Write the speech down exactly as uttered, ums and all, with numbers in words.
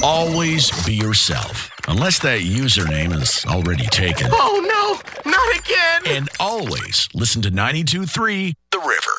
Always be yourself. Unless that username is already taken. Oh, no, not again. And always listen to ninety-two point three The River.